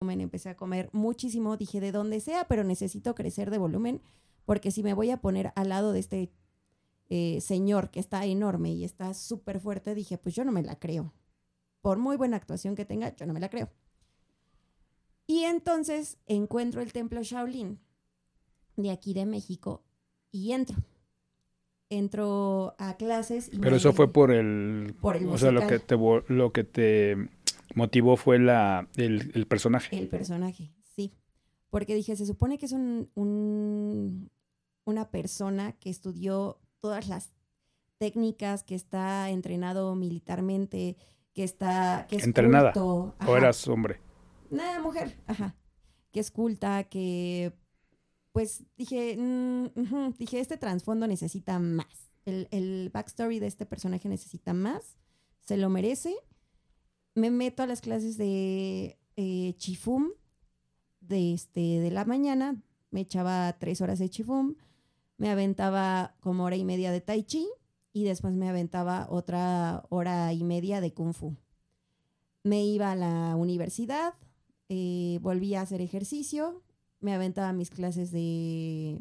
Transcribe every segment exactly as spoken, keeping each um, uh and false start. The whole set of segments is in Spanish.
volumen, empecé a comer muchísimo. Dije, de donde sea, pero necesito crecer de volumen, porque si me voy a poner al lado de este eh, señor que está enorme y está súper fuerte, dije, pues yo no me la creo. Por muy buena actuación que tenga, yo no me la creo. Y entonces encuentro el templo Shaolin de aquí de México y entro. Entro a clases. Y Pero eso fue por el... por el o sea, lo que te, lo que te motivó fue la, el, el personaje. El personaje, sí. Porque dije, se supone que es un, un, una persona que estudió todas las técnicas, que está entrenado militarmente, que está... Que es ¿entrenada? Culto. ¿O eras hombre? Nada, mujer. Ajá. Que es culta, que... Pues dije, mm, uh-huh, dije, este trasfondo necesita más. El, el backstory de este personaje necesita más. Se lo merece. Me meto a las clases de eh, Chifum de, este, de la mañana. Me echaba tres horas de Chifum. Me aventaba como hora y media de Tai Chi. Y después me aventaba otra hora y media de Kung Fu. Me iba a la universidad. Eh, volvía a hacer ejercicio. Me aventaba mis clases de,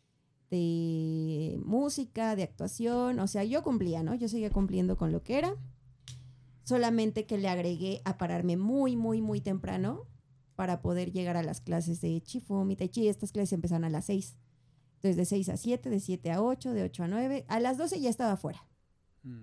de música, de actuación. O sea, yo cumplía, ¿no? Yo seguía cumpliendo con lo que era. Solamente que le agregué a pararme muy, muy, muy temprano para poder llegar a las clases de Chifum y Tai Chi. Estas clases empezaron a las seis. Entonces, de seis a siete, de siete a ocho, de ocho a nueve. A las doce ya estaba afuera. Mm.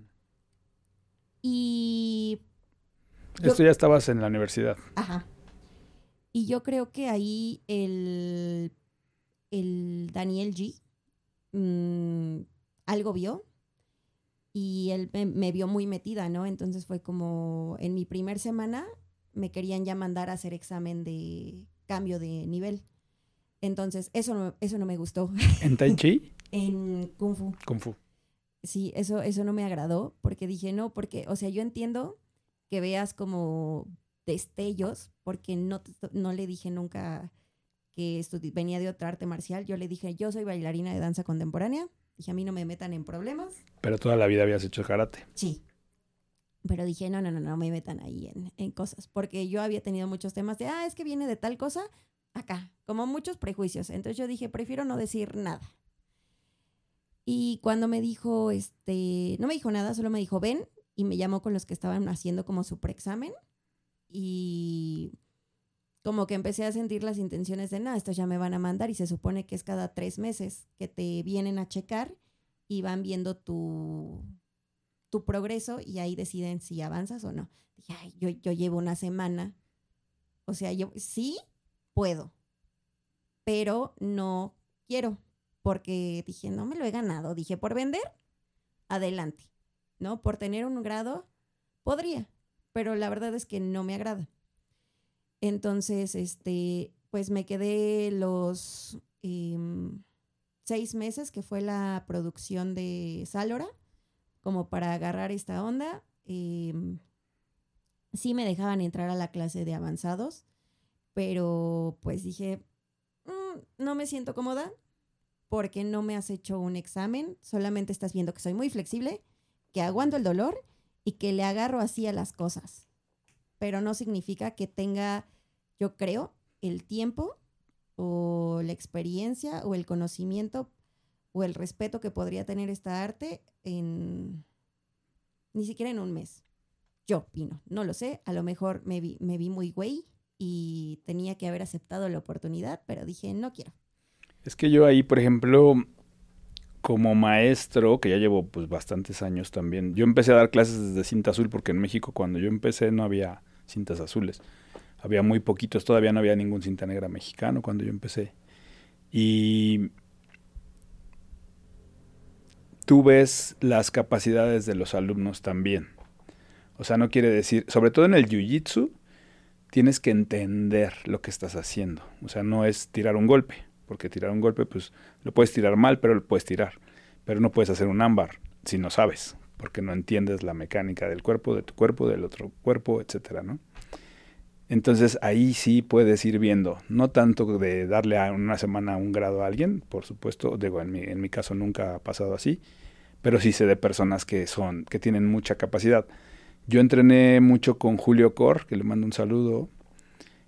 Y... Esto yo, ya estabas en la universidad. Ajá. Y yo creo que ahí el, el Daniel G mmm, algo vio y él me, me vio muy metida, ¿no? Entonces fue como en mi primer semana me querían ya mandar a hacer examen de cambio de nivel. Entonces eso no, eso no me gustó. ¿En Tai Chi? En Kung Fu. Kung Fu. Sí, eso, eso no me agradó porque dije no, porque, o sea, yo entiendo que veas como... destellos, porque no, no le dije nunca que estudi- venía de otra arte marcial. Yo le dije, yo soy bailarina de danza contemporánea. Dije, a mí no me metan en problemas. Pero toda la vida habías hecho karate. Sí. Pero dije, no, no, no, no me metan ahí en, en cosas. Porque yo había tenido muchos temas de, ah, es que viene de tal cosa, acá. Como muchos prejuicios. Entonces yo dije, prefiero no decir nada. Y cuando me dijo, este, no me dijo nada, solo me dijo, ven. Y me llamó con los que estaban haciendo como su preexamen. Y como que empecé a sentir las intenciones de, no, estos ya me van a mandar y se supone que es cada tres meses que te vienen a checar y van viendo tu, tu progreso y ahí deciden si avanzas o no. Dije, ay, yo, yo llevo una semana, o sea, yo sí puedo, pero no quiero, porque dije, no me lo he ganado. Dije, por vender, adelante, ¿no? Por tener un grado, podría. Pero la verdad es que no me agrada. Entonces, este, pues me quedé los eh, seis meses que fue la producción de Salora, como para agarrar esta onda. Eh, sí me dejaban entrar a la clase de avanzados, pero pues dije, mmm, no me siento cómoda porque no me has hecho un examen, solamente estás viendo que soy muy flexible, que aguanto el dolor y que le agarro así a las cosas. Pero no significa que tenga, yo creo, el tiempo o la experiencia o el conocimiento o el respeto que podría tener esta arte en ni siquiera en un mes. Yo opino, no lo sé, a lo mejor me vi, me vi muy güey y tenía que haber aceptado la oportunidad, pero dije, no quiero. Es que yo ahí, por ejemplo... como maestro, que ya llevo pues bastantes años también, yo empecé a dar clases desde cinta azul porque en México cuando yo empecé no había cintas azules, había muy poquitos, todavía no había ningún cinta negra mexicano cuando yo empecé. Y tú ves las capacidades de los alumnos también. O sea, no quiere decir, sobre todo en el jiu-jitsu, tienes que entender lo que estás haciendo. O sea, no es tirar un golpe. Porque tirar un golpe, pues, lo puedes tirar mal, pero lo puedes tirar. Pero no puedes hacer un ámbar si no sabes, porque no entiendes la mecánica del cuerpo, de tu cuerpo, del otro cuerpo, etcétera, ¿no? Entonces, ahí sí puedes ir viendo, no tanto de darle a una semana un grado a alguien, por supuesto, digo, en mi, en mi caso nunca ha pasado así, pero sí sé de personas que son, que tienen mucha capacidad. Yo entrené mucho con Julio Cor, que le mando un saludo,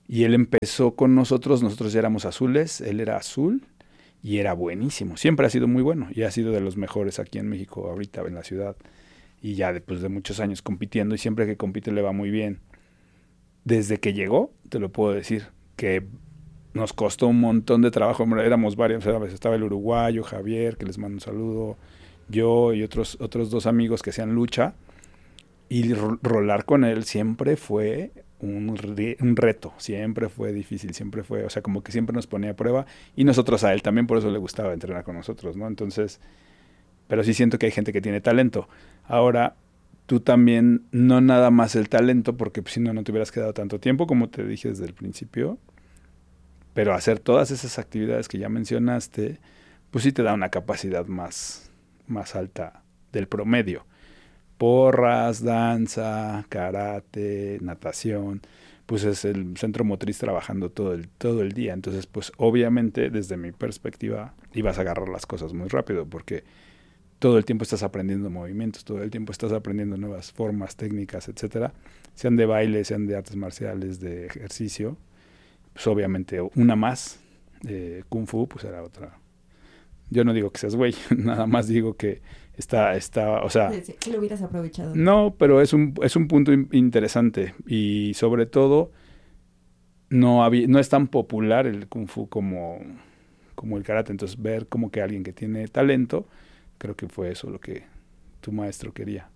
Y él empezó con nosotros, nosotros ya éramos azules, él era azul y era buenísimo. Siempre ha sido muy bueno y ha sido de los mejores aquí en México ahorita en la ciudad. Y ya después de muchos años compitiendo y siempre que compite le va muy bien. Desde que llegó, te lo puedo decir, que nos costó un montón de trabajo. Éramos varios, estaba el uruguayo, Javier, que les mando un saludo, yo y otros, otros dos amigos que hacían lucha. Y rolar con él siempre fue un, un reto, siempre fue difícil, siempre fue, o sea, como que siempre nos ponía a prueba y nosotros a él también, por eso le gustaba entrenar con nosotros, ¿no? Entonces, pero sí siento que hay gente que tiene talento. Ahora, tú también, no nada más el talento, porque si no, no te hubieras quedado tanto tiempo, como te dije desde el principio, pero hacer todas esas actividades que ya mencionaste, pues sí te da una capacidad más, más alta del promedio. Porras, danza, karate, natación, pues es el centro motriz trabajando todo el, todo el día. Entonces, pues obviamente, desde mi perspectiva, ibas a agarrar las cosas muy rápido, porque todo el tiempo estás aprendiendo movimientos, todo el tiempo estás aprendiendo nuevas formas, técnicas, etcétera, sean de baile, sean de artes marciales, de ejercicio. Pues obviamente una más, eh, Kung Fu, pues era otra. Yo no digo que seas güey, nada más digo que está, está, o sea... Sí, sí, lo hubieras aprovechado. No, pero es un, es un punto in- interesante y sobre todo no, había, no es tan popular el Kung Fu como, como el karate, entonces ver como que alguien que tiene talento, creo que fue eso lo que tu maestro quería.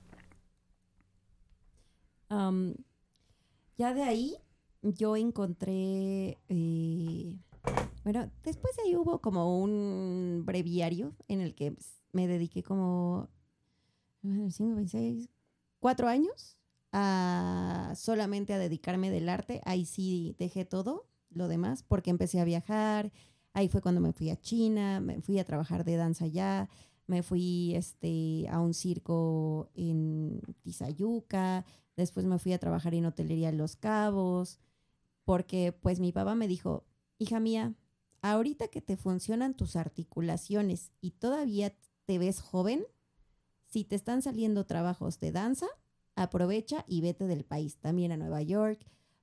Um, ya de ahí yo encontré... Eh, bueno, después de ahí hubo como un breviario en el que me dediqué como cinco, seis, cuatro años a solamente a dedicarme del arte. Ahí sí dejé todo lo demás porque empecé a viajar. Ahí fue cuando me fui a China, me fui a trabajar de danza allá, me fui este, a un circo en Tizayuca, después me fui a trabajar en hotelería en Los Cabos, porque pues mi papá me dijo, hija mía, ahorita que te funcionan tus articulaciones y todavía te ves joven, si te están saliendo trabajos de danza, aprovecha y vete del país, también a Nueva York,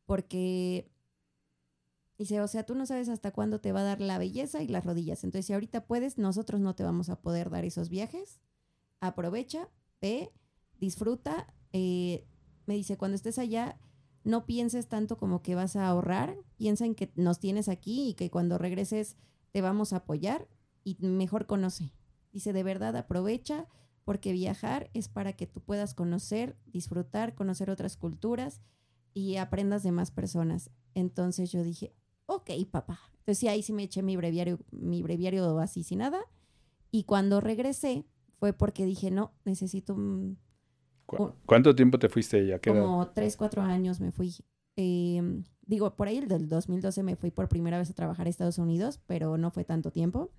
porque dice, o sea, tú no sabes hasta cuándo te va a dar la belleza y las rodillas. Entonces, si ahorita puedes, nosotros no te vamos a poder dar esos viajes. Aprovecha, ve, disfruta. Eh, me dice, cuando estés allá, no pienses tanto como que vas a ahorrar. Piensa en que nos tienes aquí y que cuando regreses te vamos a apoyar y mejor conoce. Dice, de verdad, aprovecha porque viajar es para que tú puedas conocer, disfrutar, conocer otras culturas y aprendas de más personas. Entonces yo dije, ok, papá. Entonces sí, ahí sí me eché mi breviario, mi breviario así sin nada. Y cuando regresé fue porque dije, no, necesito un, ¿Cu- un, ¿Cuánto tiempo te fuiste y a qué edad? como tres, cuatro años me fui. Eh, digo, por ahí el del dos mil doce me fui por primera vez a trabajar a Estados Unidos, pero no fue tanto tiempo.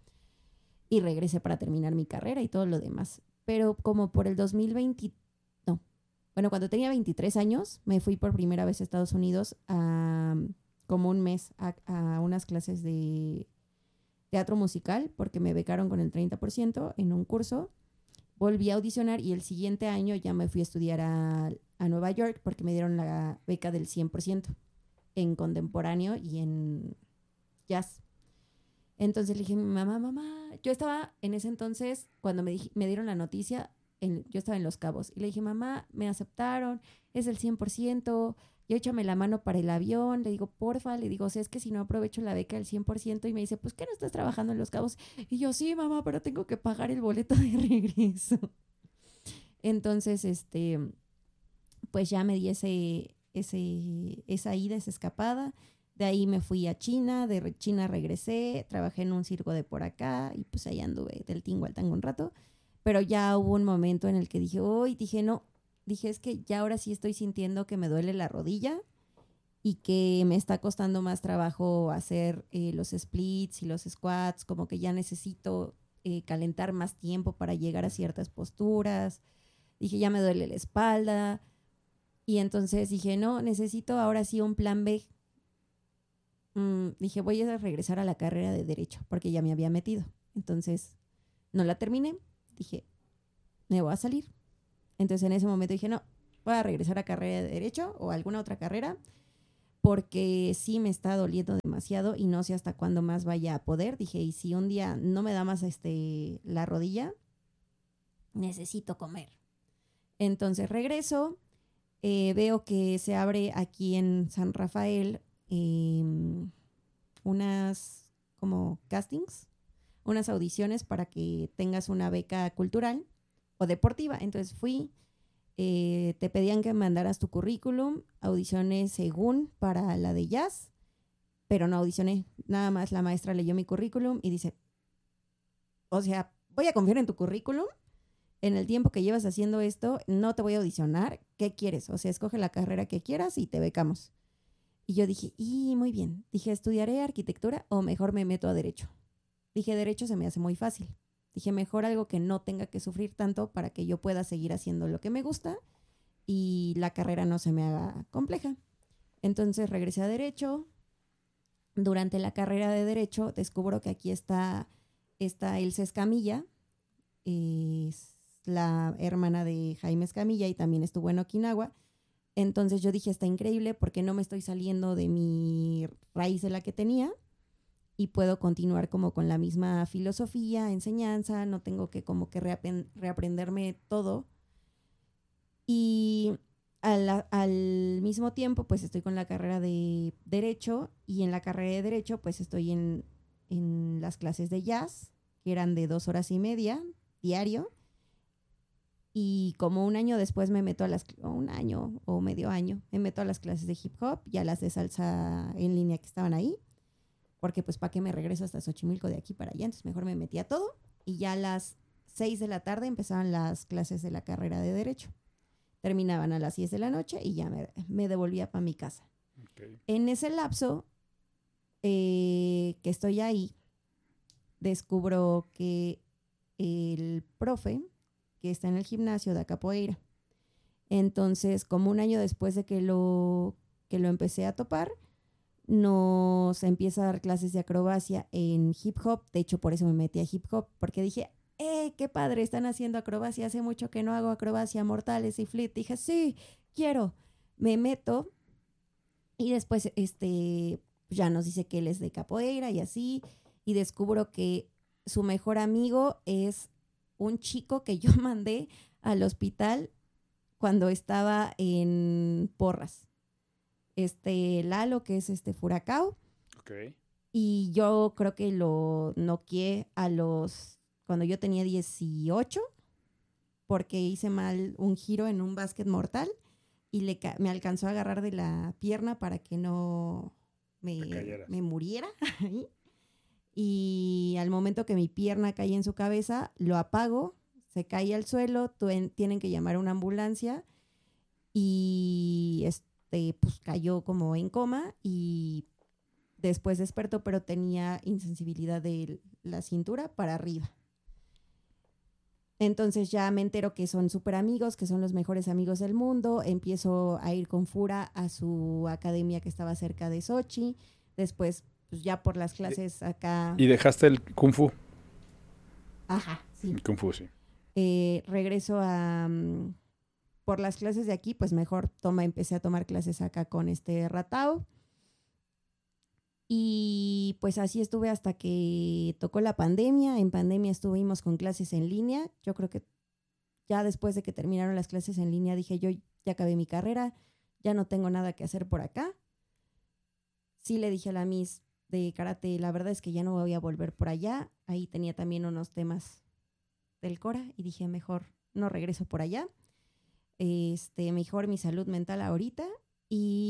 Y regresé para terminar mi carrera y todo lo demás. Pero como por el dos mil veinte, no, bueno, cuando tenía veintitrés años, me fui por primera vez a Estados Unidos a, como un mes a, a unas clases de teatro musical, porque me becaron con el treinta por ciento en un curso. Volví a audicionar y el siguiente año ya me fui a estudiar a, a Nueva York porque me dieron la beca del cien por ciento en contemporáneo y en jazz. Entonces le dije a mi mamá, mamá, yo estaba en ese entonces, cuando me, me dieron la noticia, en, yo estaba en Los Cabos, y le dije, mamá, me aceptaron, es el cien por ciento, yo échame la mano para el avión, le digo, porfa, le digo, o sea, es que si no aprovecho la beca del cien por ciento, y me dice, pues, ¿qué no estás trabajando en Los Cabos? Y yo, sí, mamá, pero tengo que pagar el boleto de regreso. Entonces, este, pues ya me di ese, ese, esa ida, esa escapada. De ahí me fui a China, de China regresé, trabajé en un circo de por acá y pues ahí anduve del tingo al tango un rato. Pero ya hubo un momento en el que dije, uy, dije, no, dije, es que ya ahora sí estoy sintiendo que me duele la rodilla y que me está costando más trabajo hacer eh, los splits y los squats, como que ya necesito eh, calentar más tiempo para llegar a ciertas posturas. Dije, ya me duele la espalda. Y entonces dije, no, necesito ahora sí un plan B. Mm, dije, voy a regresar a la carrera de Derecho, porque ya me había metido. Entonces, no la terminé. Dije, me voy a salir. Entonces, en ese momento dije, no, voy a regresar a carrera de Derecho o a alguna otra carrera, porque sí me está doliendo demasiado y no sé hasta cuándo más vaya a poder. Dije, y si un día no me da más este, la rodilla, necesito comer. Entonces regreso, eh, veo que se abre aquí en San Rafael eh, unas como castings, unas audiciones para que tengas una beca cultural o deportiva. Entonces fui, eh, te pedían que mandaras tu currículum, audicioné según para la de jazz, pero no audicioné. Nada más la maestra leyó mi currículum y dice, o sea, voy a confiar en tu currículum. En el tiempo que llevas haciendo esto, no te voy a audicionar. ¿Qué quieres? O sea, escoge la carrera que quieras y te becamos. Y yo dije, y muy bien. Dije, ¿estudiaré arquitectura o mejor me meto a derecho? Dije, derecho se me hace muy fácil. Dije, mejor algo que no tenga que sufrir tanto para que yo pueda seguir haciendo lo que me gusta y la carrera no se me haga compleja. Entonces regresé a derecho. Durante la carrera de derecho descubro que aquí está, está Elsa Escamilla, es la hermana de Jaime Escamilla y también estuvo en Okinawa. Entonces yo dije, está increíble porque no me estoy saliendo de mi raíz de la que tenía y puedo continuar como con la misma filosofía, enseñanza, no tengo que como que reapen- reaprenderme todo. Y al, al mismo tiempo pues estoy con la carrera de Derecho y en la carrera de Derecho pues estoy en, en las clases de jazz, que eran de dos horas y media diario. Y como un año después me meto a las, o un año o medio año, me meto a las clases de hip hop y a las de salsa en línea que estaban ahí, porque pues para qué me regreso hasta Xochimilco de aquí para allá, entonces mejor me metí a todo y ya a las seis de la tarde empezaban las clases de la carrera de Derecho. Terminaban a las diez de la noche y ya me, me devolvía para mi casa. Okay. En ese lapso eh, que estoy ahí, descubro que el profe que está en el gimnasio da capoeira. Entonces, como un año después de que lo, que lo empecé a topar, nos empieza a dar clases de acrobacia en hip hop. De hecho, por eso me metí a hip hop, porque dije, ¡eh, qué padre! Están haciendo acrobacia. Hace mucho que no hago acrobacia, mortales y flip. Dije, sí, quiero. Me meto y después este, ya nos dice que él es de capoeira y así. Y descubro que su mejor amigo es un chico que yo mandé al hospital cuando estaba en Porras. Este Lalo, que es este Furacao. Okay. Y yo creo que lo noqueé a los, cuando yo tenía dieciocho, porque hice mal un giro en un básquet mortal y le, me alcanzó a agarrar de la pierna para que no me, me muriera. Y al momento que mi pierna cae en su cabeza, lo apago, se cae al suelo, tuen, tienen que llamar a una ambulancia y este, pues cayó como en coma y después despertó, pero tenía insensibilidad de la cintura para arriba. Entonces ya me entero que son súper amigos, que son los mejores amigos del mundo. Empiezo a ir con Fura a su academia que estaba cerca de Sochi. Después, pues ya por las clases acá... ¿Y dejaste el Kung Fu? Ajá, sí. Kung Fu, sí. Eh, regreso a... Um, por las clases de aquí, pues mejor toma, empecé a tomar clases acá con este Ratao. Y pues así estuve hasta que tocó la pandemia. En pandemia estuvimos con clases en línea. Yo creo que ya después de que terminaron las clases en línea dije yo ya acabé mi carrera, ya no tengo nada que hacer por acá. Sí le dije a la Miss de karate, la verdad es que ya no voy a volver por allá. Ahí tenía también unos temas del Cora y dije mejor no regreso por allá. Este, mejor mi salud mental ahorita y